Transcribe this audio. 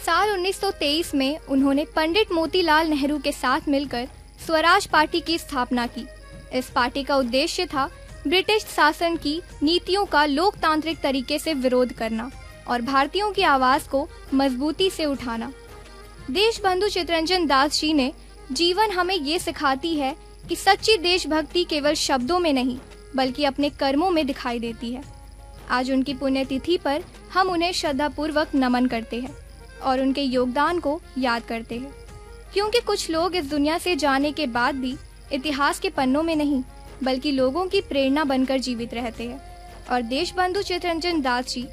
साल 1923 में उन्होंने पंडित मोतीलाल नेहरू के साथ मिलकर स्वराज पार्टी की स्थापना की। इस पार्टी का उद्देश्य था ब्रिटिश शासन की नीतियों का लोकतांत्रिक तरीके से विरोध करना और भारतीयों की आवाज को मजबूती से उठाना। देशबंधु चित्तरंजन दास जी ने जीवन हमें ये सिखाती है कि सच्ची देशभक्ति केवल शब्दों में नहीं बल्कि अपने कर्मों में दिखाई देती है। आज उनकी पुण्यतिथि पर हम उन्हें श्रद्धापूर्वक नमन करते हैं और उनके योगदान को याद करते हैं, क्योंकि कुछ लोग इस दुनिया से जाने के बाद भी इतिहास के पन्नों में नहीं बल्कि लोगों की प्रेरणा बनकर जीवित रहते हैं। और देशबंधु चित्तरंजन दास जी